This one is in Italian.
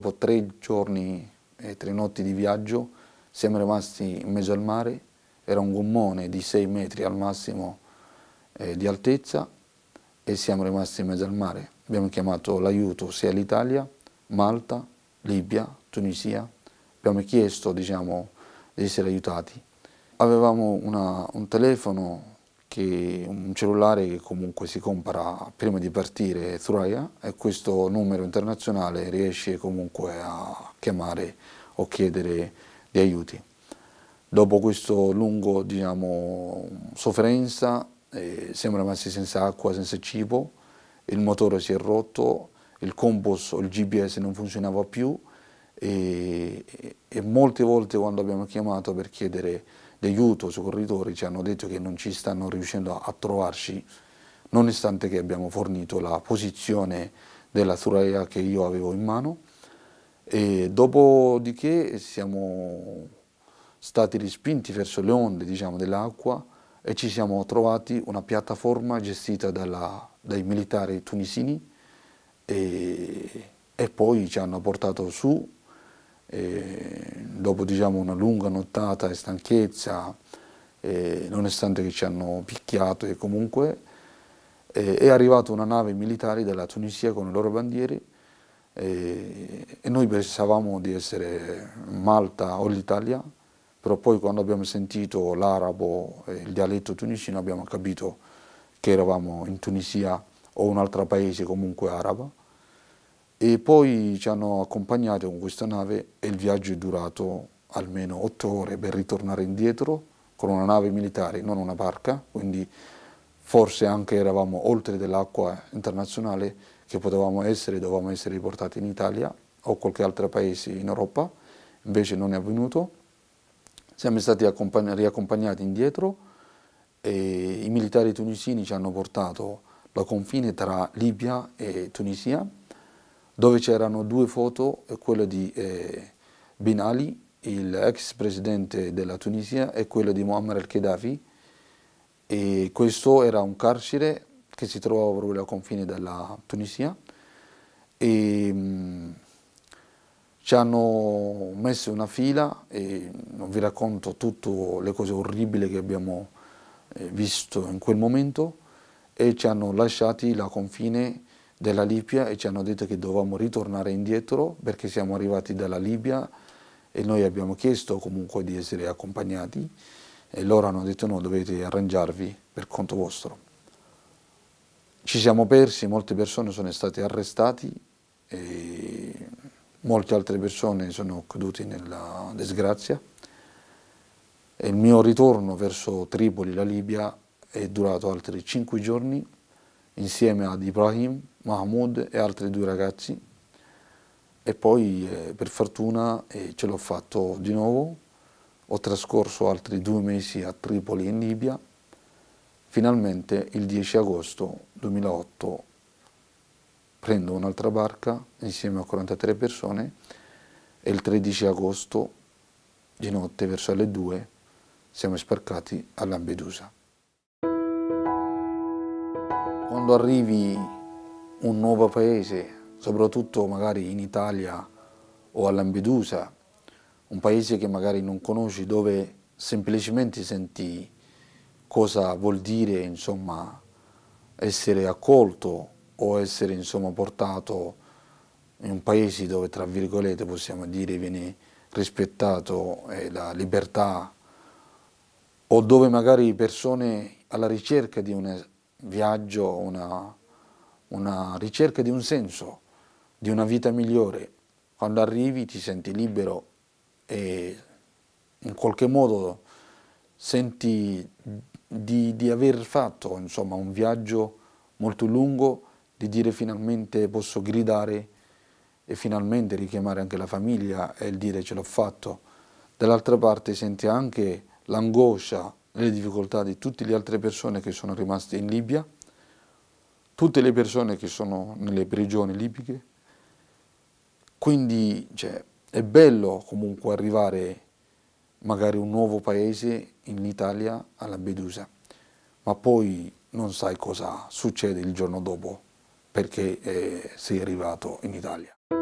Dopo 3 giorni e 3 notti di viaggio siamo rimasti in mezzo al mare, era un gommone di 6 metri al massimo di altezza e siamo rimasti in mezzo al mare. Abbiamo chiamato l'aiuto sia l'Italia, Malta, Libia, Tunisia, abbiamo chiesto di essere aiutati. Avevamo un telefono, un cellulare che comunque si compra prima di partire Thuraya, e questo numero internazionale riesce comunque a chiamare o chiedere di aiuti. Dopo questo lungo sofferenza siamo rimasti senza acqua, senza cibo, il motore si è rotto, il compass o il GPS non funzionava più e molte volte quando abbiamo chiamato per chiedere di aiuto ai soccorritori ci hanno detto che non ci stanno riuscendo a trovarci, nonostante che abbiamo fornito la posizione della Thuraya che io avevo in mano. E dopodiché siamo stati respinti verso le onde dell'acqua e ci siamo trovati una piattaforma gestita dai militari tunisini e poi ci hanno portato su. Dopo una lunga nottata e stanchezza, nonostante che ci hanno picchiato e comunque, è arrivata una nave militare dalla Tunisia con le loro bandiere e noi pensavamo di essere Malta o l'Italia, però poi quando abbiamo sentito l'arabo e il dialetto tunisino abbiamo capito che eravamo in Tunisia o un altro paese comunque arabo. E poi ci hanno accompagnato con questa nave e il viaggio è durato almeno 8 ore per ritornare indietro con una nave militare, non una barca, quindi forse anche eravamo oltre dell'acqua internazionale che dovevamo essere riportati in Italia o qualche altro paese in Europa, invece non è avvenuto. Siamo stati riaccompagnati indietro e i militari tunisini ci hanno portato al confine tra Libia e Tunisia, dove c'erano 2 foto, quella di Ben Ali, l'ex presidente della Tunisia, e quella di Muammar al-Gheddafi, e questo era un carcere che si trovava proprio al confine della Tunisia e ci hanno messo una fila e non vi racconto tutte le cose orribili che abbiamo visto in quel momento, e ci hanno lasciati la confine della Libia e ci hanno detto che dovevamo ritornare indietro perché siamo arrivati dalla Libia e noi abbiamo chiesto comunque di essere accompagnati e loro hanno detto no, dovete arrangiarvi per conto vostro. Ci siamo persi, molte persone sono state arrestate e molte altre persone sono cadute nella disgrazia. E il mio ritorno verso Tripoli, la Libia, è durato altri 5 giorni insieme ad Ibrahim, Mahmoud e altri 2 ragazzi e poi per fortuna ce l'ho fatto di nuovo, ho trascorso altri 2 mesi a Tripoli in Libia, finalmente il 10 agosto 2008 prendo un'altra barca insieme a 43 persone e il 13 agosto di notte verso le 2 siamo sbarcati a Lampedusa. Quando arrivi in un nuovo paese, soprattutto magari in Italia o a Lampedusa, un paese che magari non conosci, dove semplicemente senti cosa vuol dire essere accolto o essere portato in un paese dove tra virgolette possiamo dire viene rispettato la libertà, o dove magari persone alla ricerca di un viaggio, una ricerca di un senso, di una vita migliore, quando arrivi ti senti libero e in qualche modo senti di aver fatto un viaggio molto lungo, di dire finalmente posso gridare e finalmente richiamare anche la famiglia e il dire ce l'ho fatto. Dall'altra parte senti anche l'angoscia e le difficoltà di tutte le altre persone che sono rimaste in Libia, tutte le persone che sono nelle prigioni libiche. Quindi è bello comunque arrivare magari in un nuovo paese, in Italia, a Lampedusa, ma poi non sai cosa succede il giorno dopo perché sei arrivato in Italia.